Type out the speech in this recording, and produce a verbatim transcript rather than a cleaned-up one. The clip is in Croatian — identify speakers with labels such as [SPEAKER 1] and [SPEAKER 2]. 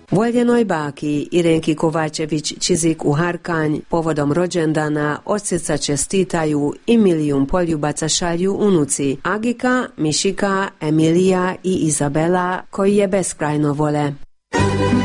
[SPEAKER 1] Voljenoj baki Irenki Kovačević Čizik u Harkanj povodom rođendana od srca čestitaju i milijun poljubaca šalju unuci Agika, Mišika, Emilija i Izabela koji je beskrajno vole.